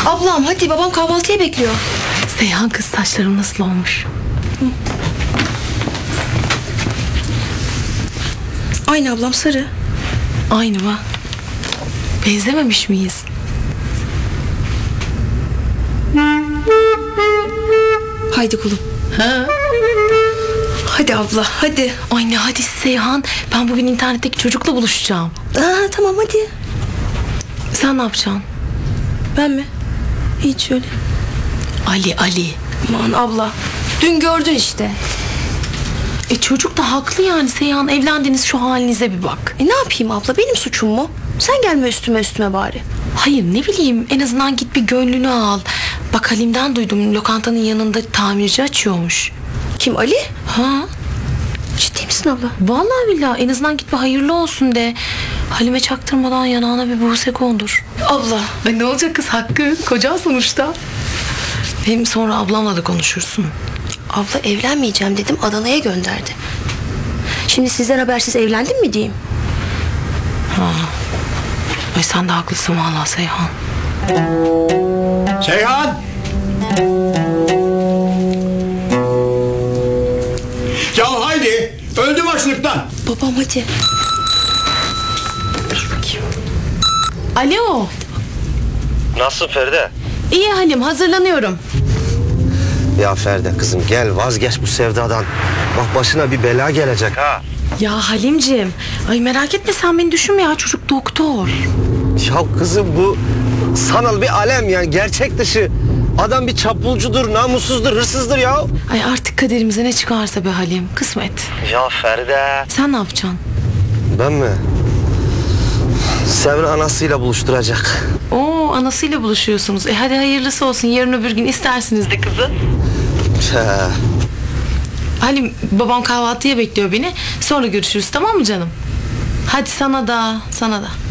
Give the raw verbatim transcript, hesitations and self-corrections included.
Ablam hadi, babam kahvaltıya bekliyor. Seyhan kız, saçlarım nasıl olmuş? Hı. Aynı ablam, sarı. Aynı mı? Benzememiş miyiz? Haydi kulum. Ha? Hadi abla, hadi. Ay ne hadi Seyhan, ben bugün internetteki çocukla buluşacağım. Aa, tamam hadi. Sen ne yapacaksın? Ben mi? Hiç şöyle. Ali Ali. Aman abla, dün gördün işte. E çocuk da haklı yani Seyhan, evlendiniz, şu halinize bir bak. E ne yapayım abla, benim suçum mu? Sen gelme üstüme üstüme bari. Hayır ne bileyim, en azından git bir gönlünü al. Bak Halim'den duydum, lokantanın yanında tamirci açıyormuş. Kim, Ali? Ha? Ciddi misin abla? Vallahi billahi, en azından git bir hayırlı olsun de. Halim'e çaktırmadan yanağına bir Buse kondur. Abla. Ay ne olacak kız, hakkı koca sonuçta. Hem sonra ablamla da konuşursun. Abla evlenmeyeceğim dedim, Adana'ya gönderdi. Şimdi sizden habersiz evlendim mi diyeyim? Ha. Ay sen de haklısın vallahi Seyhan. Seyhan! Ya haydi! Öldüm açlıktan. Babam hadi. Alo. Nasıl Feride? İyi Halim, hazırlanıyorum. Ya Feride kızım gel vazgeç bu sevdadan. Bak başına bir bela gelecek ha. Ya Halimciğim, ay merak etme sen, beni düşünme ya, çocuk doktor. Ya kızım bu sanal bir alem yani, gerçek dışı. Adam bir çapulcudur, namussuzdur, hırsızdır ya. Ay artık kaderimize ne çıkarsa be Halim, kısmet. Ya Feride. Sen ne yapacaksın? Ben mi? Sevri anasıyla buluşturacak. Oo, anasıyla buluşuyorsunuz. E hadi hayırlısı olsun, yarın öbür gün istersiniz de kızı. He. Halim, babam kahvaltıya bekliyor beni. Sonra görüşürüz, tamam mı canım? Hadi sana da, sana da.